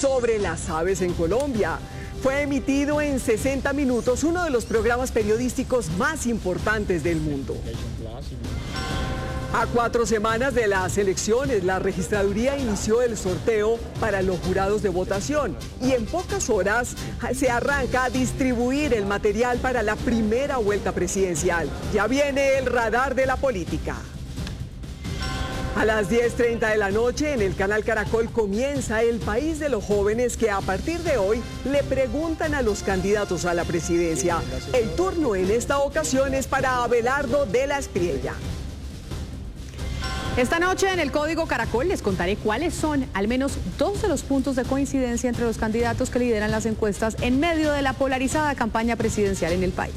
sobre las aves en Colombia. Fue emitido en 60 minutos, uno de los programas periodísticos más importantes del mundo. A 4 semanas de las elecciones, la registraduría inició el sorteo para los jurados de votación y en pocas horas se arranca a distribuir el material para la primera vuelta presidencial. Ya viene el radar de la política. A las 10:30 de la noche en el canal Caracol comienza El País de los Jóvenes, que a partir de hoy le preguntan a los candidatos a la presidencia. El turno en esta ocasión es para Abelardo de la Espriella. Esta noche en el Código Caracol les contaré cuáles son al menos 2 de los puntos de coincidencia entre los candidatos que lideran las encuestas en medio de la polarizada campaña presidencial en el país.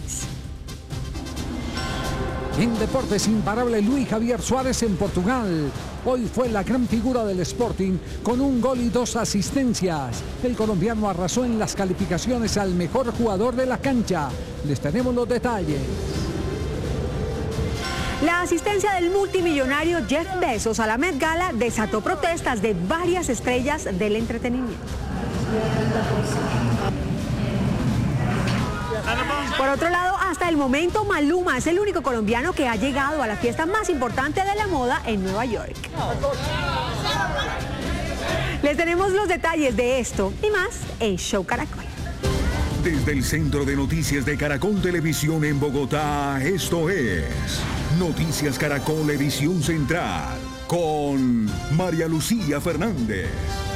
En deportes, imparable Luis Javier Suárez en Portugal. Hoy fue la gran figura del Sporting con 1 gol y 2 asistencias. El colombiano arrasó en las calificaciones al mejor jugador de la cancha. Les tenemos los detalles. La asistencia del multimillonario Jeff Bezos a la Met Gala desató protestas de varias estrellas del entretenimiento. Por otro lado, hasta el momento Maluma es el único colombiano que ha llegado a la fiesta más importante de la moda en Nueva York. Les tenemos los detalles de esto y más en Show Caracol. Desde el Centro de Noticias de Caracol Televisión en Bogotá, esto es Noticias Caracol Edición Central con María Lucía Fernández.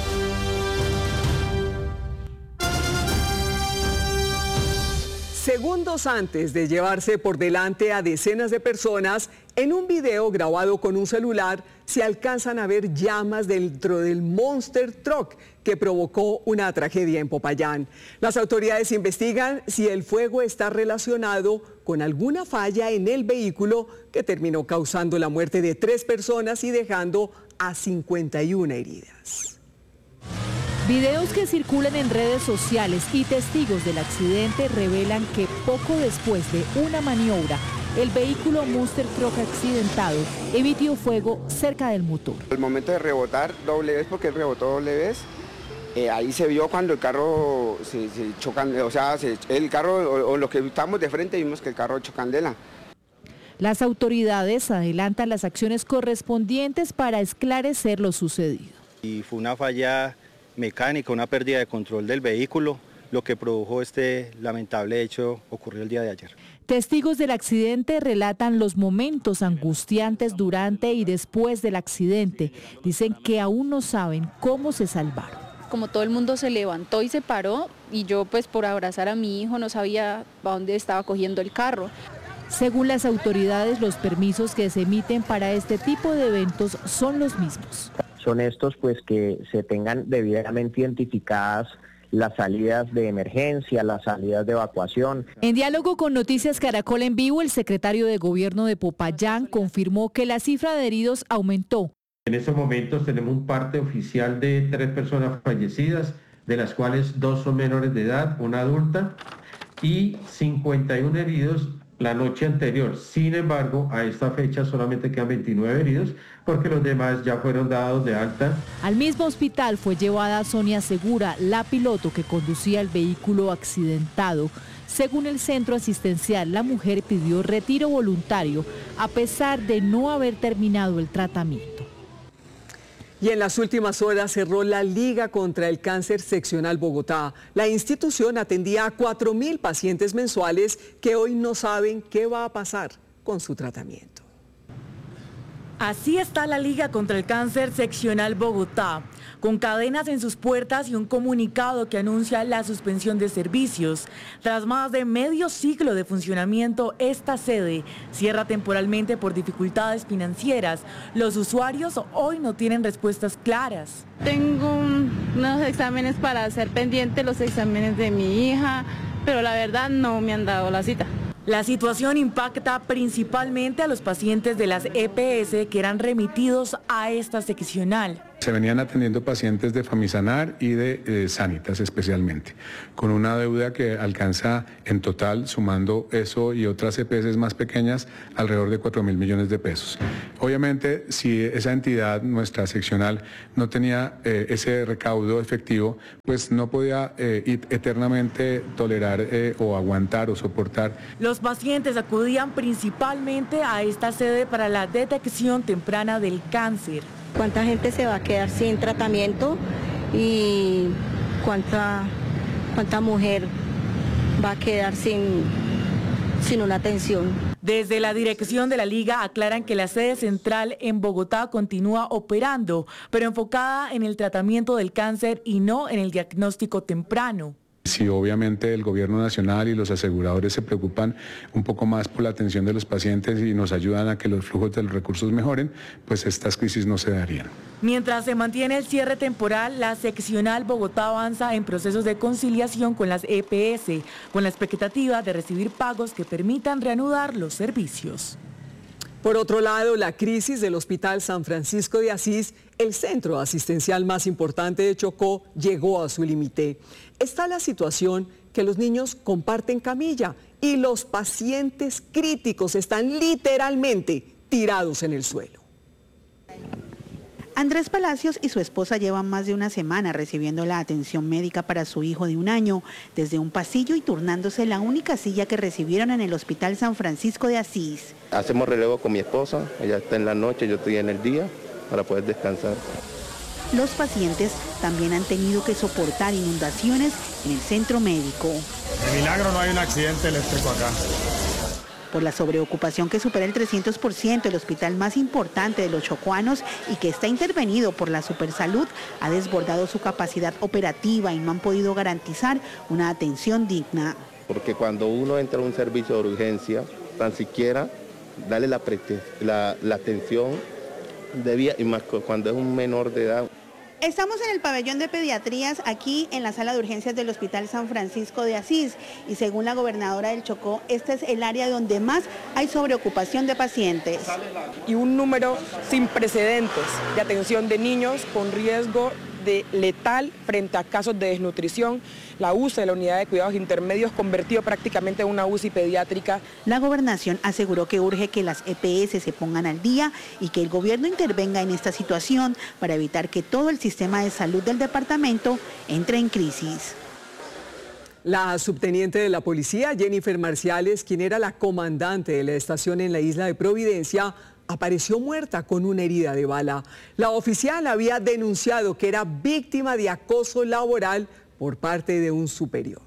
Segundos antes de llevarse por delante a decenas de personas, en un video grabado con un celular se alcanzan a ver llamas dentro del Monster Truck que provocó una tragedia en Popayán. Las autoridades investigan si el fuego está relacionado con alguna falla en el vehículo que terminó causando la muerte de 3 personas y dejando a 51 heridas. Videos que circulan en redes sociales y testigos del accidente revelan que poco después de una maniobra, el vehículo Monster Truck accidentado emitió fuego cerca del motor. Al momento de rebotar doble vez, porque él rebotó doble vez, ahí se vio cuando el carro se chocan, o sea, el carro o los que estábamos de frente vimos que el carro chocó candela. Las autoridades adelantan las acciones correspondientes para esclarecer lo sucedido. Y fue una falla mecánica, una pérdida de control del vehículo, lo que produjo este lamentable hecho ocurrió el día de ayer. Testigos del accidente relatan los momentos angustiantes durante y después del accidente. Dicen que aún no saben cómo se salvaron. Como todo el mundo se levantó y se paró, y yo pues por abrazar a mi hijo no sabía a dónde estaba cogiendo el carro. Según las autoridades, los permisos que se emiten para este tipo de eventos son los mismos. Son estos pues que se tengan debidamente identificadas las salidas de emergencia, las salidas de evacuación. En diálogo con Noticias Caracol en vivo, el secretario de Gobierno de Popayán confirmó que la cifra de heridos aumentó. En estos momentos tenemos un parte oficial de 3 personas fallecidas, de las cuales 2 son menores de edad, una adulta, y 51 heridos la noche anterior. Sin embargo, a esta fecha solamente quedan 29 heridos porque los demás ya fueron dados de alta. Al mismo hospital fue llevada Sonia Segura, la piloto que conducía el vehículo accidentado. Según el centro asistencial, la mujer pidió retiro voluntario a pesar de no haber terminado el tratamiento. Y en las últimas horas cerró la Liga contra el Cáncer Seccional Bogotá. La institución atendía a 4.000 pacientes mensuales que hoy no saben qué va a pasar con su tratamiento. Así está la Liga contra el Cáncer Seccional Bogotá, con cadenas en sus puertas y un comunicado que anuncia la suspensión de servicios. Tras más de medio siglo de funcionamiento, esta sede cierra temporalmente por dificultades financieras. Los usuarios hoy no tienen respuestas claras. Tengo unos exámenes para hacer pendiente, los exámenes de mi hija, pero la verdad no me han dado la cita. La situación impacta principalmente a los pacientes de las EPS que eran remitidos a esta seccional. Se venían atendiendo pacientes de Famisanar y de Sanitas especialmente, con una deuda que alcanza en total, sumando eso y otras EPS más pequeñas, alrededor de 4.000 millones de pesos. Obviamente, si esa entidad, nuestra seccional, no tenía ese recaudo efectivo, pues no podía eternamente tolerar o aguantar o soportar. Los pacientes acudían principalmente a esta sede para la detección temprana del cáncer. ¿Cuánta gente se va a quedar sin tratamiento y cuánta mujer va a quedar sin una atención? Desde la dirección de la Liga aclaran que la sede central en Bogotá continúa operando, pero enfocada en el tratamiento del cáncer y no en el diagnóstico temprano. Si obviamente el gobierno nacional y los aseguradores se preocupan un poco más por la atención de los pacientes y nos ayudan a que los flujos de los recursos mejoren, pues estas crisis no se darían. Mientras se mantiene el cierre temporal, la seccional Bogotá avanza en procesos de conciliación con las EPS, con la expectativa de recibir pagos que permitan reanudar los servicios. Por otro lado, la crisis del Hospital San Francisco de Asís, el centro asistencial más importante de Chocó, llegó a su límite. Está la situación que los niños comparten camilla y los pacientes críticos están literalmente tirados en el suelo. Andrés Palacios y su esposa llevan más de una semana recibiendo la atención médica para su hijo de 1 año, desde un pasillo y turnándose la única silla que recibieron en el Hospital San Francisco de Asís. Hacemos relevo con mi esposa, ella está en la noche, yo estoy en el día, para poder descansar. Los pacientes también han tenido que soportar inundaciones en el centro médico. De milagro no hay un accidente eléctrico acá. Por la sobreocupación que supera el 300%, el hospital más importante de los chocuanos y que está intervenido por la Supersalud ha desbordado su capacidad operativa y no han podido garantizar una atención digna. Porque cuando uno entra a un servicio de urgencia, tan siquiera darle la atención debía, y más cuando es un menor de edad. Estamos en el pabellón de pediatrías, aquí en la sala de urgencias del Hospital San Francisco de Asís, y según la gobernadora del Chocó, este es el área donde más hay sobreocupación de pacientes. Y un número sin precedentes de atención de niños con riesgo de letal frente a casos de desnutrición. La UCI de la unidad de cuidados intermedios convertido prácticamente en una UCI pediátrica. La gobernación aseguró que urge que las EPS se pongan al día y que el gobierno intervenga en esta situación para evitar que todo el sistema de salud del departamento entre en crisis. La subteniente de la policía, Jennifer Marciales, quien era la comandante de la estación en la isla de Providencia, apareció muerta con una herida de bala. La oficial había denunciado que era víctima de acoso laboral por parte de un superior.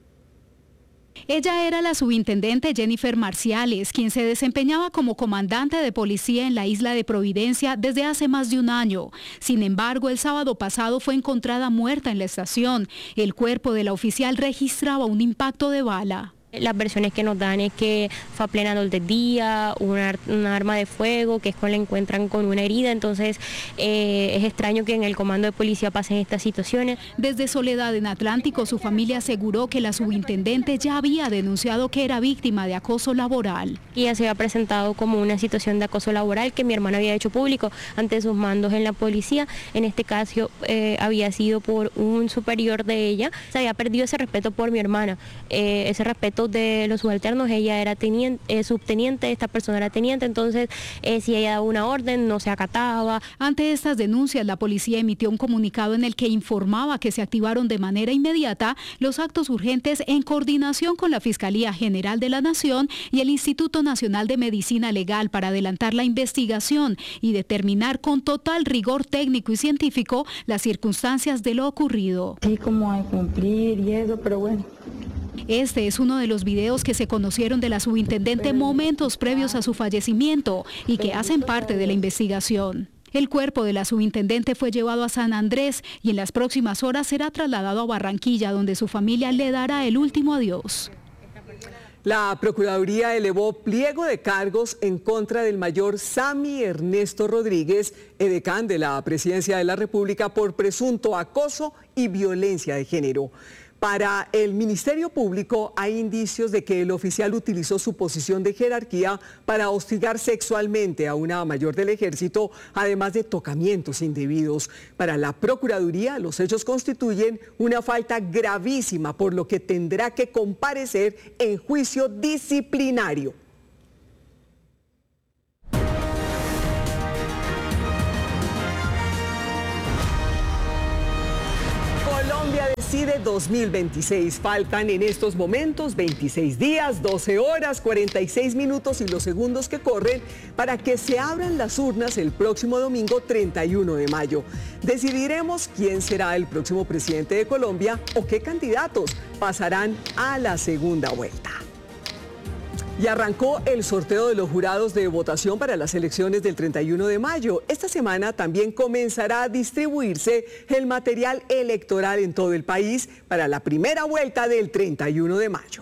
Ella era la subintendente Jennifer Marciales, quien se desempeñaba como comandante de policía en la isla de Providencia desde hace más de 1 año. Sin embargo, el sábado pasado fue encontrada muerta en la estación. El cuerpo de la oficial registraba un impacto de bala. Las versiones que nos dan es que fue a plena luz del día, un arma de fuego, que es cuando la encuentran con una herida, entonces es extraño que en el comando de policía pasen estas situaciones. Desde Soledad en Atlántico, su familia aseguró que la subintendente ya había denunciado que era víctima de acoso laboral. Y ya se había presentado como una situación de acoso laboral que mi hermana había hecho público ante sus mandos en la policía. En este caso había sido por un superior de ella. Se había perdido ese respeto por mi hermana, ese respeto de los subalternos. Ella era subteniente, esta persona era teniente, entonces si ella daba una orden no se acataba. Ante estas denuncias, la policía emitió un comunicado en el que informaba que se activaron de manera inmediata los actos urgentes en coordinación con la Fiscalía General de la Nación y el Instituto Nacional de Medicina Legal para adelantar la investigación y determinar con total rigor técnico y científico las circunstancias de lo ocurrido. Sí, como hay cumplir y eso, pero bueno. Este es uno de los videos que se conocieron de la subintendente momentos previos a su fallecimiento y que hacen parte de la investigación. El cuerpo de la subintendente fue llevado a San Andrés y en las próximas horas será trasladado a Barranquilla, donde su familia le dará el último adiós. La Procuraduría elevó pliego de cargos en contra del mayor Sammy Ernesto Rodríguez, edecán de la Presidencia de la República, por presunto acoso y violencia de género. Para el Ministerio Público hay indicios de que el oficial utilizó su posición de jerarquía para hostigar sexualmente a una mayor del ejército, además de tocamientos indebidos. Para la Procuraduría, los hechos constituyen una falta gravísima, por lo que tendrá que comparecer en juicio disciplinario. Colombia decide 2026. Faltan en estos momentos 26 días, 12 horas, 46 minutos y los segundos que corren para que se abran las urnas el próximo domingo 31 de mayo. Decidiremos quién será el próximo presidente de Colombia o qué candidatos pasarán a la segunda vuelta. Y arrancó el sorteo de los jurados de votación para las elecciones del 31 de mayo. Esta semana también comenzará a distribuirse el material electoral en todo el país para la primera vuelta del 31 de mayo.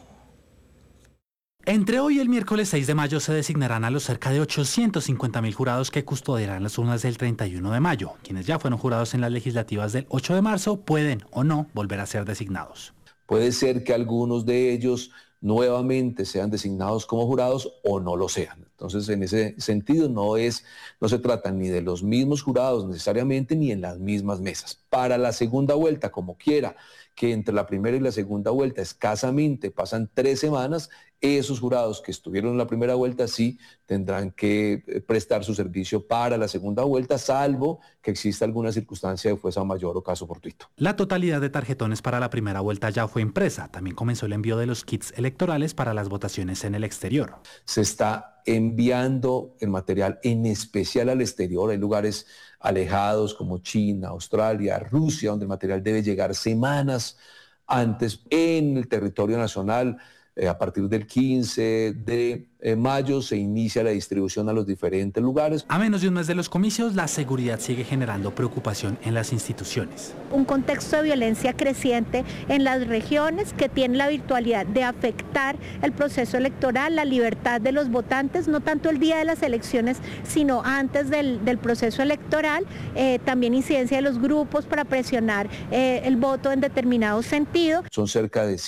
Entre hoy y el miércoles 6 de mayo se designarán a los cerca de 850.000 jurados que custodiarán las urnas del 31 de mayo. Quienes ya fueron jurados en las legislativas del 8 de marzo pueden o no volver a ser designados. Puede ser que algunos de ellos nuevamente sean designados como jurados o no lo sean. Entonces, en ese sentido, no se trata ni de los mismos jurados necesariamente ni en las mismas mesas. Para la segunda vuelta, como quiera, que entre la primera y la segunda vuelta escasamente pasan 3 semanas, esos jurados que estuvieron en la primera vuelta sí tendrán que prestar su servicio para la segunda vuelta, salvo que exista alguna circunstancia de fuerza mayor o caso fortuito. La totalidad de tarjetones para la primera vuelta ya fue impresa. También comenzó el envío de los kits electorales para las votaciones en el exterior. Se está enviando el material en especial al exterior. Hay lugares alejados como China, Australia, Rusia, donde el material debe llegar semanas antes. En el territorio nacional, a partir del 15 de mayo se inicia la distribución a los diferentes lugares. A menos de un mes de los comicios, la seguridad sigue generando preocupación en las instituciones. Un contexto de violencia creciente en las regiones que tiene la virtualidad de afectar el proceso electoral, la libertad de los votantes, no tanto el día de las elecciones, sino antes del proceso electoral. También incidencia de los grupos para presionar el voto en determinado sentido. Son cerca de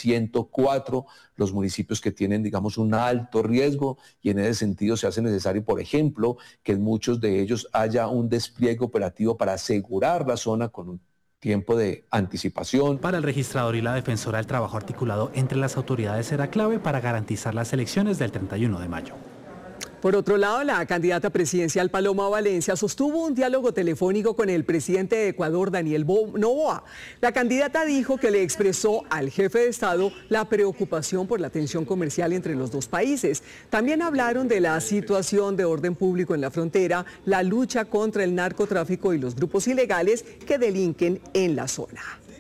104 los municipios que tienen, digamos, un alto riesgo, y en ese sentido se hace necesario, por ejemplo, que en muchos de ellos haya un despliegue operativo para asegurar la zona con un tiempo de anticipación. Para el registrador y la defensora, el trabajo articulado entre las autoridades será clave para garantizar las elecciones del 31 de mayo. Por otro lado, la candidata presidencial Paloma Valencia sostuvo un diálogo telefónico con el presidente de Ecuador, Daniel Noboa. La candidata dijo que le expresó al jefe de Estado la preocupación por la tensión comercial entre los dos países. También hablaron de la situación de orden público en la frontera, la lucha contra el narcotráfico y los grupos ilegales que delinquen en la zona.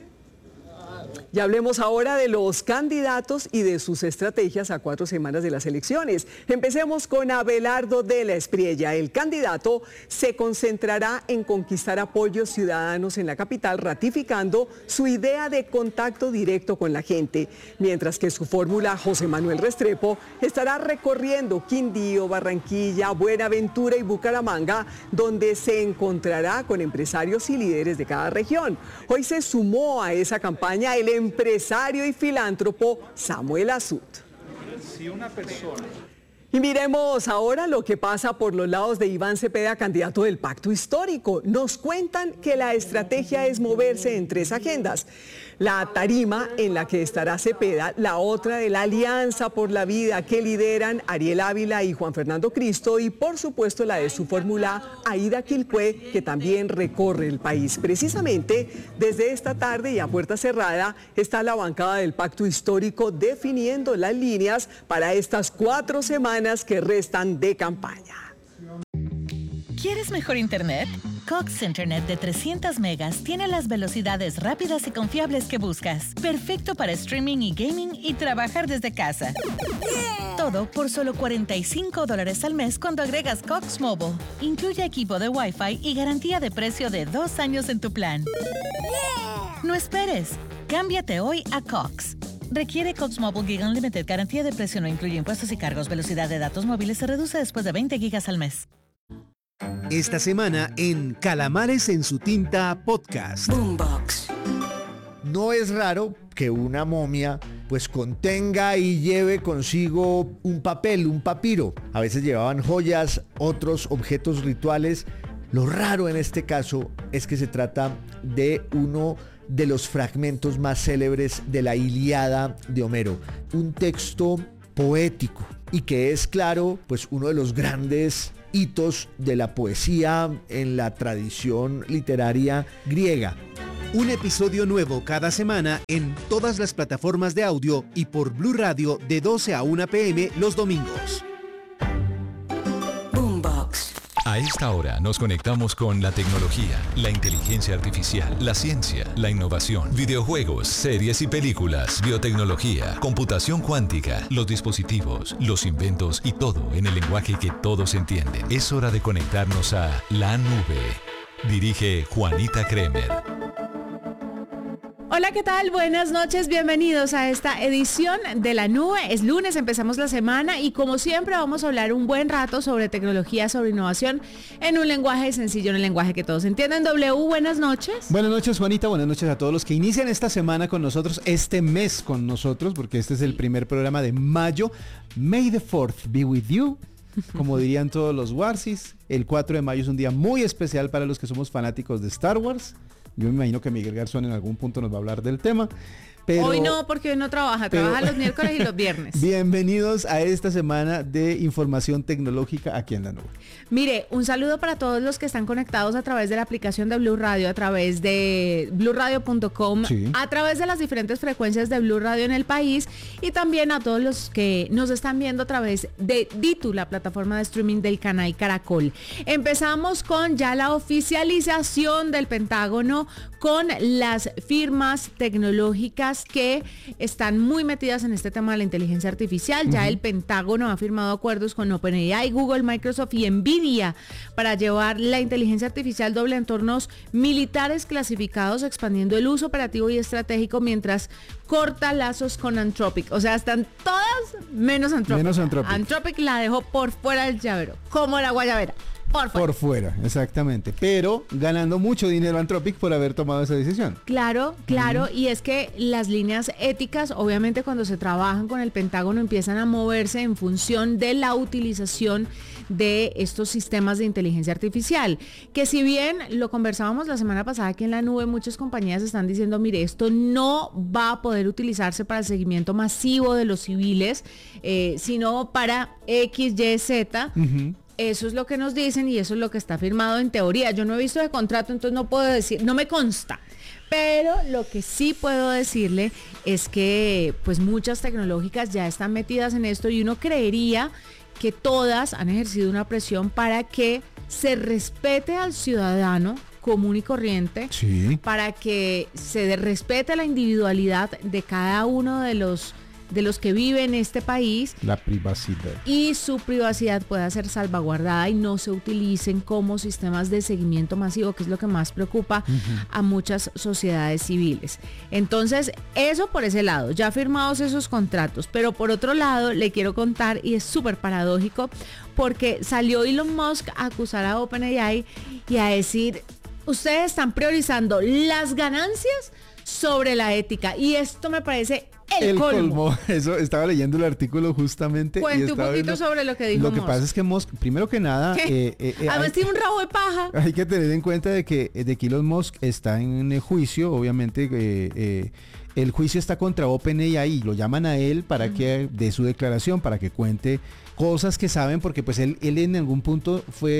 Y hablemos ahora de los candidatos y de sus estrategias a 4 semanas de las elecciones. Empecemos con Abelardo de la Espriella. El candidato se concentrará en conquistar apoyos ciudadanos en la capital, ratificando su idea de contacto directo con la gente. Mientras que su fórmula, José Manuel Restrepo, estará recorriendo Quindío, Barranquilla, Buenaventura y Bucaramanga, donde se encontrará con empresarios y líderes de cada región. Hoy se sumó a esa campaña el empresario y filántropo Samuel Azud. Y miremos ahora lo que pasa por los lados de Iván Cepeda, candidato del Pacto Histórico. Nos cuentan que la estrategia es moverse en 3 agendas. La tarima en la que estará Cepeda, la otra de la Alianza por la Vida que lideran Ariel Ávila y Juan Fernando Cristo, y por supuesto la de su fórmula Aida Quilpué, que también recorre el país. Precisamente desde esta tarde y a puerta cerrada está la bancada del Pacto Histórico definiendo las líneas para estas 4 semanas que restan de campaña. ¿Quieres mejor internet? Cox Internet de 300 megas tiene las velocidades rápidas y confiables que buscas. Perfecto para streaming y gaming y trabajar desde casa. Todo por solo $45 al mes cuando agregas Cox Mobile. Incluye equipo de Wi-Fi y garantía de precio de 2 años en tu plan. No esperes. Cámbiate hoy a Cox. Requiere Cox Mobile Gig Unlimited. Garantía de precio no incluye impuestos y cargos. Velocidad de datos móviles se reduce después de 20 gigas al mes. Esta semana en Calamares en su tinta podcast. Boombox. no es raro que una momia pues contenga y lleve consigo un papel, un papiro. A veces llevaban joyas, otros objetos rituales. Lo raro en este caso es que se trata de uno de los fragmentos más célebres de la Ilíada de Homero, un texto poético y que es, claro, pues uno de los grandes hitos de la poesía en la tradición literaria griega. Un episodio nuevo cada semana en todas las plataformas de audio y por Blue Radio de 12 a 1 p.m. los domingos. A esta hora nos conectamos con la tecnología, la inteligencia artificial, la ciencia, la innovación, videojuegos, series y películas, biotecnología, computación cuántica, los dispositivos, los inventos y todo en el lenguaje que todos entienden. Es hora de conectarnos a La Nube. Dirige Juanita Kremer. Hola, ¿qué tal? Buenas noches, bienvenidos a esta edición de La Nube. Es lunes, empezamos la semana y como siempre vamos a hablar un buen rato sobre tecnología, sobre innovación en un lenguaje sencillo, en un lenguaje que todos entienden. W, buenas noches. Buenas noches, Juanita, buenas noches a todos los que inician esta semana con nosotros, este mes con nosotros, porque este es el primer programa de mayo. May the 4th be with you. Como dirían todos los Warsis, el 4 de mayo es un día muy especial para los que somos fanáticos de Star Wars. Yo me imagino que Miguel Garzón en algún punto nos va a hablar del tema. Pero, hoy no, porque hoy no trabaja los miércoles y los viernes. Bienvenidos a esta semana de información tecnológica aquí en La Nube. Mire, un saludo para todos los que están conectados a través de la aplicación de Blue Radio, a través de bluradio.com, sí, a través de las diferentes frecuencias de Blue Radio en el país y también a todos los que nos están viendo a través de Ditu, la plataforma de streaming del canal Caracol. Empezamos con ya la oficialización del Pentágono con las firmas tecnológicas que están muy metidas en este tema de la inteligencia artificial. Ya el Pentágono ha firmado acuerdos con OpenAI, Google, Microsoft y Nvidia para llevar la inteligencia artificial doble a entornos militares clasificados, expandiendo el uso operativo y estratégico mientras corta lazos con Anthropic. O sea, están todas menos Anthropic. Anthropic la dejó por fuera del llavero, como la guayabera. Por fuera, exactamente. Pero ganando mucho dinero Anthropic por haber tomado esa decisión. Claro, y es que las líneas éticas, obviamente cuando se trabajan con el Pentágono, empiezan a moverse en función de la utilización de estos sistemas de inteligencia artificial. Que si bien lo conversábamos la semana pasada aquí en La Nube, muchas compañías están diciendo, mire, esto no va a poder utilizarse para el seguimiento masivo de los civiles, sino para X, Y, Z. Eso es lo que nos dicen y eso es lo que está firmado en teoría. Yo no he visto de contrato, entonces no puedo decir, no me consta. Pero lo que sí puedo decirle es que pues muchas tecnológicas ya están metidas en esto y uno creería que todas han ejercido una presión para que se respete al ciudadano común y corriente, sí, para que se respete la individualidad de cada uno de los que viven en este país, la privacidad, y su privacidad pueda ser salvaguardada y no se utilicen como sistemas de seguimiento masivo, que es lo que más preocupa a muchas sociedades civiles. Entonces, eso por ese lado, ya firmados esos contratos, pero por otro lado le quiero contar, y es súper paradójico, porque salió Elon Musk a acusar a OpenAI y a decir, ustedes están priorizando las ganancias sobre la ética, y esto me parece el colmo. Eso, estaba leyendo el artículo justamente. Cuente un poquito sobre lo que dijo Lo que pasa es que Musk, primero que nada, además tiene un rabo de paja. Hay que tener en cuenta de que Elon Musk está en juicio, obviamente. El juicio está contra OpenAI y lo llaman a él para que dé su declaración, para que cuente cosas que saben, porque pues él en algún punto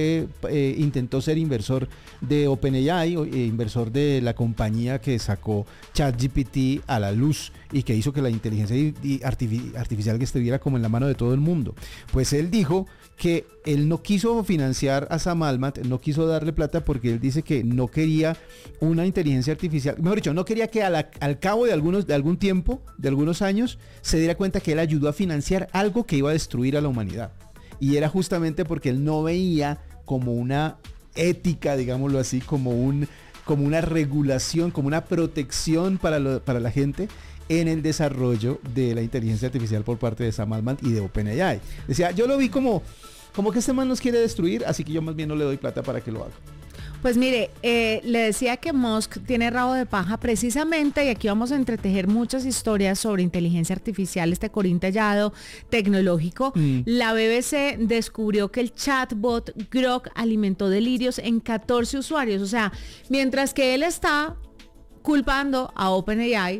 intentó ser inversor de OpenAI, inversor de la compañía que sacó ChatGPT a la luz y que hizo que la inteligencia artificial que estuviera como en la mano de todo el mundo. Pues él dijo que él no quiso financiar a Sam Altman, no quiso darle plata porque él dice que no quería una inteligencia artificial, mejor dicho, no quería que al cabo de algún tiempo, de algunos años, se diera cuenta que él ayudó a financiar algo que iba a destruir a la humanidad. Y era justamente porque él no veía como una ética, digámoslo así, como una regulación, como una protección para la gente en el desarrollo de la inteligencia artificial por parte de Sam Altman y de OpenAI. Decía, yo lo vi como que este man nos quiere destruir, así que yo más bien no le doy plata para que lo haga. Pues mire, le decía que Musk tiene rabo de paja precisamente, y aquí vamos a entretejer muchas historias sobre inteligencia artificial, este corintellado tecnológico. La BBC descubrió que el chatbot Grok alimentó delirios en 14 usuarios. O sea, mientras que él está culpando a OpenAI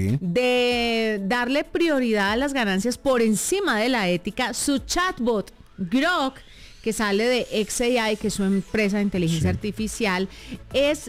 de darle prioridad a las ganancias por encima de la ética, su chatbot Grok, que sale de xAI, que es su empresa de inteligencia artificial, es,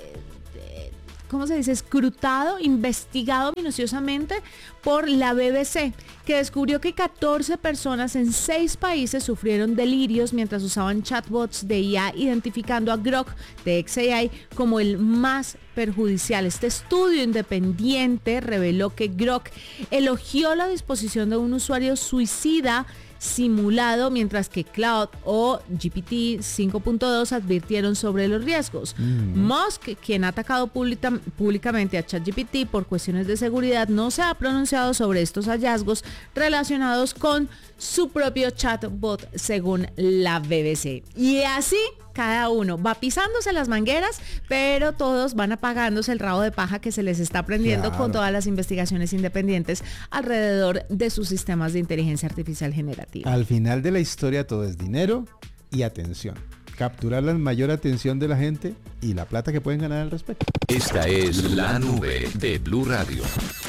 ¿cómo se dice?, escrutado, investigado minuciosamente por la BBC, que descubrió que 14 personas en 6 países sufrieron delirios mientras usaban chatbots de IA, identificando a Grok de xAI como el más perjudicial. Este estudio independiente reveló que Grok elogió la disposición de un usuario suicida simulado, mientras que Cloud o GPT 5.2 advirtieron sobre los riesgos. Musk, quien ha atacado públicamente a ChatGPT por cuestiones de seguridad, no se ha pronunciado sobre estos hallazgos relacionados con su propio chatbot, según la BBC. Y así cada uno va pisándose las mangueras, pero todos van apagándose el rabo de paja que se les está prendiendo con todas las investigaciones independientes alrededor de sus sistemas de inteligencia artificial generativa. Al final de la historia todo es dinero y atención. Capturar la mayor atención de la gente y la plata que pueden ganar al respecto. Esta es La Nube de Blue Radio.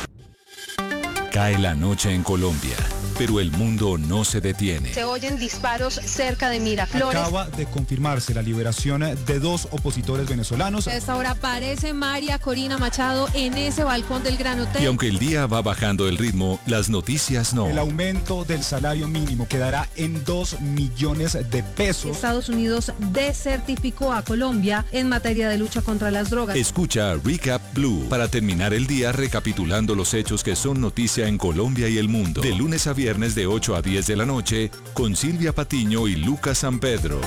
Cae la noche en Colombia, pero el mundo no se detiene. Se oyen disparos cerca de Miraflores. Acaba de confirmarse la liberación de 2 opositores venezolanos. A esta hora aparece María Corina Machado en ese balcón del Gran Hotel. Y aunque el día va bajando el ritmo, las noticias no. El aumento del salario mínimo quedará en 2 millones de pesos. Estados Unidos desertificó a Colombia en materia de lucha contra las drogas. Escucha Recap Blue para terminar el día recapitulando los hechos que son noticia en Colombia y el mundo. De lunes a viernes de 8 a 10 de la noche con Silvia Patiño y Lucas San Pedro.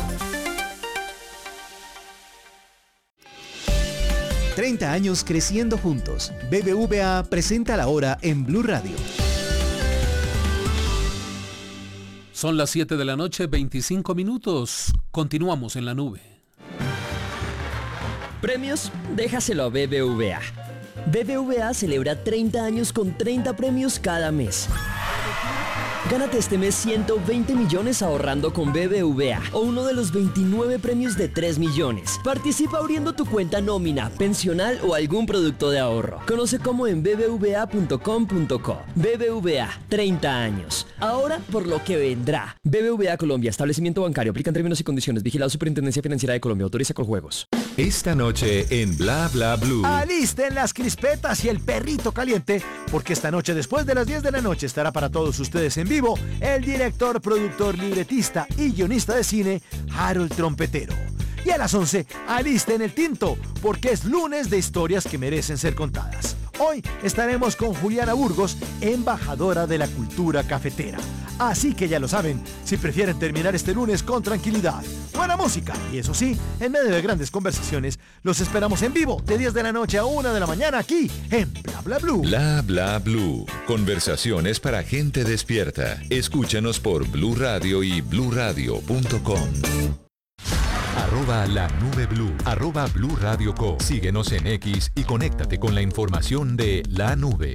30 años creciendo juntos. BBVA presenta la hora en Blue Radio. Son las 7 de la noche, 25 minutos. Continuamos en la nube. Premios, déjaselo a BBVA. BBVA celebra 30 años con 30 premios cada mes. Gánate este mes 120 millones ahorrando con BBVA o uno de los 29 premios de 3 millones. Participa abriendo tu cuenta nómina, pensional o algún producto de ahorro. Conoce cómo en bbva.com.co. BBVA, 30 años. Ahora por lo que vendrá. BBVA Colombia, establecimiento bancario. Aplican términos y condiciones. Vigilado Superintendencia Financiera de Colombia. Autoriza con juegos. Esta noche en Bla Bla Blue. Alisten las crispetas y el perrito caliente, porque esta noche después de las 10 de la noche estará para todos ustedes en vivo el director, productor, libretista y guionista de cine Harold Trompetero. Y a las 11 alisten el tinto, porque es lunes de historias que merecen ser contadas. Hoy estaremos con Juliana Burgos, embajadora de la cultura cafetera. Así que ya lo saben, si prefieren terminar este lunes con tranquilidad, buena música y eso sí, en medio de grandes conversaciones, los esperamos en vivo de 10 de la noche a 1 de la mañana aquí en Bla Bla Blue. Bla Bla Blue. Conversaciones para gente despierta. Escúchanos por Blue Radio y bluradio.com. @La Nube Blue, @Blue Radio Co. Síguenos en X y conéctate con la información de La Nube.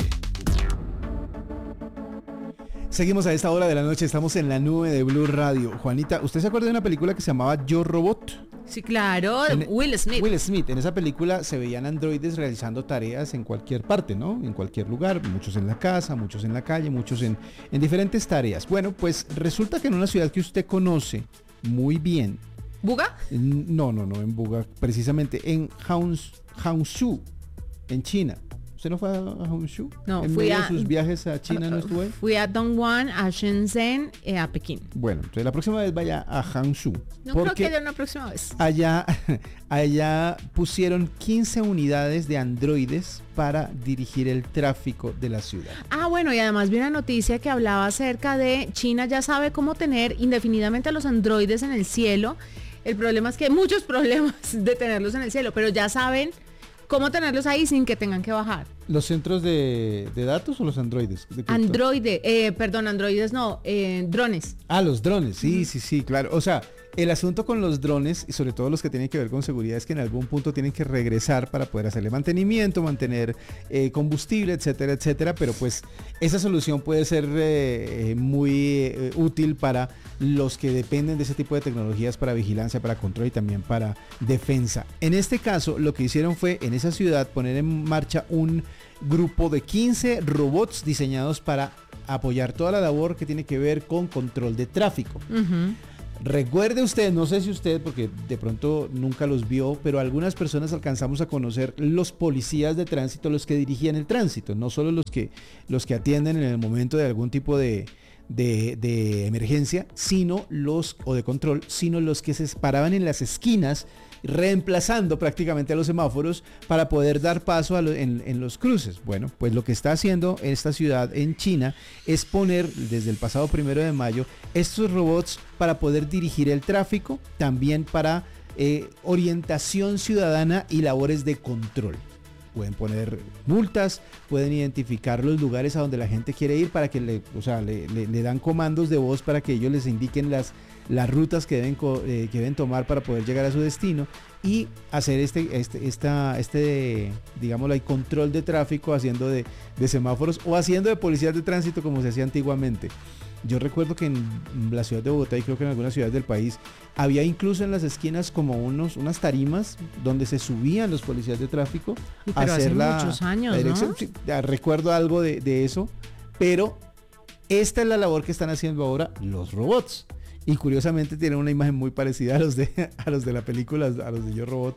Seguimos a esta hora de la noche, estamos en la nube de Blue Radio. Juanita, ¿usted se acuerda de una película que se llamaba Yo Robot? Sí, claro, Will Smith. Will Smith, en esa película se veían androides realizando tareas en cualquier parte, ¿no? En cualquier lugar, muchos en la casa, muchos en la calle, muchos en diferentes tareas. Bueno, pues resulta que en una ciudad que usted conoce muy bien. ¿Buga? No, en Buga, precisamente en Hangzhou, en China. ¿Usted no fue a Hangzhou? No, fui a sus viajes a China, ¿no estuvo ahí? Fui a Dongguan, a Shenzhen, a Pekín. Bueno, entonces la próxima vez vaya a Hangzhou. No creo que haya una próxima vez. Allá pusieron 15 unidades de androides para dirigir el tráfico de la ciudad. Ah, bueno, y además vi una noticia que hablaba acerca de China ya sabe cómo tener indefinidamente a los androides en el cielo. El problema es que hay muchos problemas de tenerlos en el cielo, pero ya saben cómo tenerlos ahí sin que tengan que bajar. ¿Los centros de datos o los androides? Androides no, drones. Ah, los drones, sí, claro. O sea, El asunto con los drones, y sobre todo los que tienen que ver con seguridad, es que en algún punto tienen que regresar para poder hacerle mantenimiento, mantener combustible, etcétera, etcétera. Pero pues esa solución puede ser muy útil para los que dependen de ese tipo de tecnologías para vigilancia, para control y también para defensa. En este caso, lo que hicieron fue en esa ciudad poner en marcha un grupo de 15 robots diseñados para apoyar toda la labor que tiene que ver con control de tráfico. Recuerde usted, no sé si usted, porque de pronto nunca los vio, pero algunas personas alcanzamos a conocer los policías de tránsito, los que dirigían el tránsito, no solo los que atienden en el momento de algún tipo de emergencia, o de control, sino los que se paraban en las esquinas, reemplazando prácticamente a los semáforos para poder dar paso en los cruces. Bueno, pues lo que está haciendo esta ciudad en China es poner desde el pasado 1 de mayo estos robots para poder dirigir el tráfico, también para orientación ciudadana y labores de control. Pueden poner multas, pueden identificar los lugares a donde la gente quiere ir para que le dan comandos de voz para que ellos les indiquen las rutas que deben tomar para poder llegar a su destino y hacer digámoslo, el control de tráfico haciendo de semáforos o haciendo de policías de tránsito como se hacía antiguamente. Yo recuerdo que en la ciudad de Bogotá y creo que en algunas ciudades del país había incluso en las esquinas como unas tarimas donde se subían los policías de tráfico a hacer muchos años, ¿no? Sí, recuerdo algo de eso, pero esta es la labor que están haciendo ahora los robots. Y curiosamente tienen una imagen muy parecida a los de la película, a los de Yo Robot.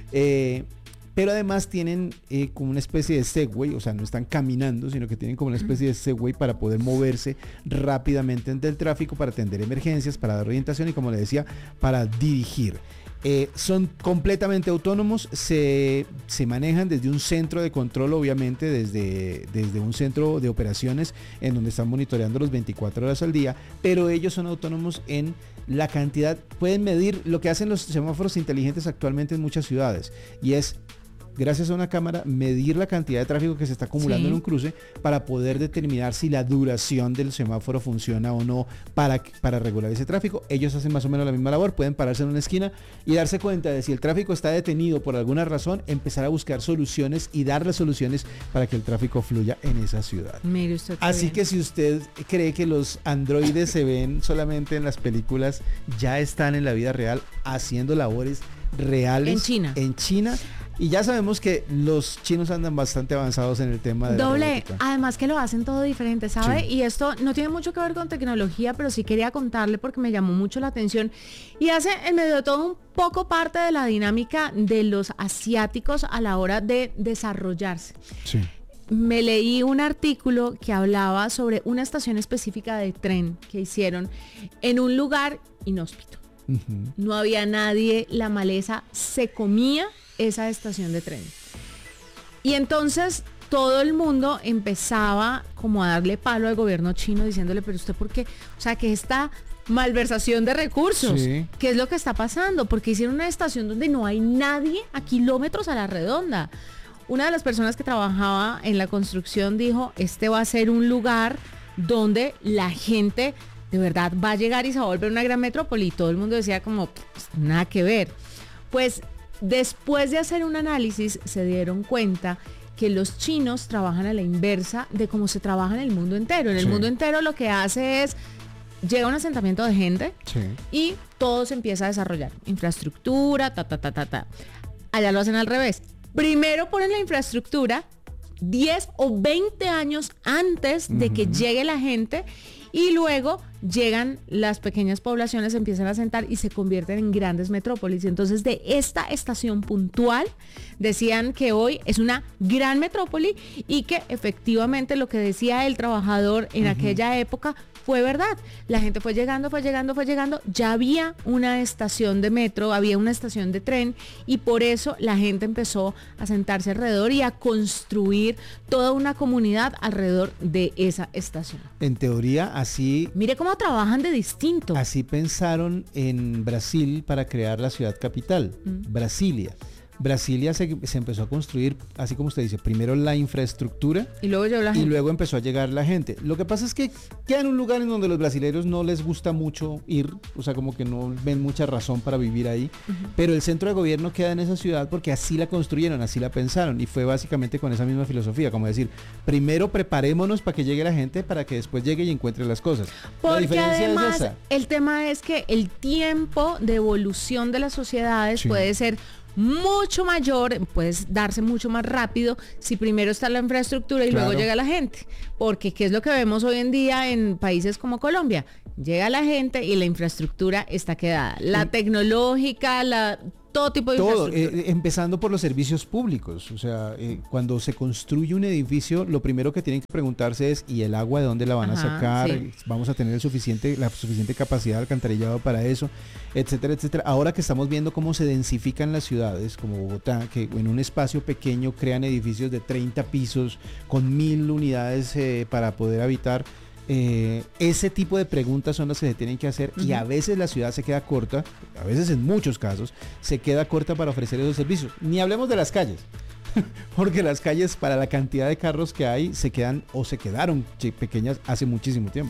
Pero además tienen como una especie de Segway, o sea, no están caminando, sino que tienen como una especie de Segway para poder moverse rápidamente entre el tráfico, para atender emergencias, para dar orientación y, como le decía, para dirigir. Son completamente autónomos, se manejan desde un centro de control, obviamente, desde un centro de operaciones en donde están monitoreando los 24 horas al día, pero ellos son autónomos en la cantidad, pueden medir lo que hacen los semáforos inteligentes actualmente en muchas ciudades, y es, gracias a una cámara, medir la cantidad de tráfico que se está acumulando en un cruce para poder determinar si la duración del semáforo funciona o no para regular ese tráfico. Ellos hacen más o menos la misma labor, pueden pararse en una esquina y darse cuenta de si el tráfico está detenido por alguna razón, empezar a buscar soluciones y darle soluciones para que el tráfico fluya en esa ciudad. Mire usted. Así que si usted cree que los androides se ven solamente en las películas, ya están en la vida real haciendo labores reales en China. Y ya sabemos que los chinos andan bastante avanzados en el tema de doble, además que lo hacen todo diferente, ¿sabe? Sí. Y esto no tiene mucho que ver con tecnología, pero sí quería contarle porque me llamó mucho la atención y hace en medio de todo un poco parte de la dinámica de los asiáticos a la hora de desarrollarse. Sí. Me leí un artículo que hablaba sobre una estación específica de tren que hicieron en un lugar inhóspito. No había nadie, la maleza se comía esa estación de tren. Y entonces todo el mundo empezaba como a darle palo al gobierno chino diciéndole, pero usted ¿por qué? O sea, que esta malversación de recursos, ¿qué es lo que está pasando? Porque hicieron una estación donde no hay nadie a kilómetros a la redonda. Una de las personas que trabajaba en la construcción dijo, este va a ser un lugar donde la gente de verdad va a llegar y se va a volver una gran metrópoli. Y todo el mundo decía como, pues, nada que ver. Pues después de hacer un análisis se dieron cuenta que los chinos trabajan a la inversa de cómo se trabaja en el mundo entero. En el mundo entero lo que hace es, llega un asentamiento de gente y todo se empieza a desarrollar. Infraestructura, Allá lo hacen al revés. Primero ponen la infraestructura 10 o 20 años antes de que llegue la gente y luego llegan las pequeñas poblaciones, empiezan a asentar y se convierten en grandes metrópolis. Entonces, de esta estación puntual decían que hoy es una gran metrópoli y que efectivamente lo que decía el trabajador en aquella época fue verdad. La gente fue llegando, ya había una estación de metro, había una estación de tren y por eso la gente empezó a sentarse alrededor y a construir toda una comunidad alrededor de esa estación. En teoría, así... Mire cómo trabajan de distinto. Así pensaron en Brasil para crear la ciudad capital, Brasilia. Brasilia se empezó a construir, así como usted dice, primero la infraestructura y luego llegó la gente. Y luego empezó a llegar la gente. Lo que pasa es que queda en un lugar en donde los brasileños no les gusta mucho ir, o sea, como que no ven mucha razón para vivir ahí, pero el centro de gobierno queda en esa ciudad porque así la construyeron, así la pensaron, y fue básicamente con esa misma filosofía, como decir, primero preparémonos para que llegue la gente, para que después llegue y encuentre las cosas. Porque la diferencia además es esa. el tema es que el tiempo de evolución de las sociedades puede ser mucho mayor, puedes darse mucho más rápido si primero está la infraestructura y luego llega la gente, porque ¿qué es lo que vemos hoy en día en países como Colombia? Llega la gente y la infraestructura está quedada, la tecnológica, todo tipo de infraestructura. Empezando por los servicios públicos, o sea, cuando se construye un edificio, lo primero que tienen que preguntarse es, ¿y el agua de dónde la van a sacar? Sí. ¿Vamos a tener la suficiente capacidad de alcantarillado para eso? Etcétera, etcétera. Ahora que estamos viendo cómo se densifican las ciudades, como Bogotá, que en un espacio pequeño crean edificios de 30 pisos con 1000 unidades para poder habitar, ese tipo de preguntas son las que se tienen que hacer, y a veces la ciudad se queda corta, a veces en muchos casos se queda corta para ofrecer esos servicios. Ni hablemos de las calles, porque las calles, para la cantidad de carros que hay, se quedaron pequeñas hace muchísimo tiempo.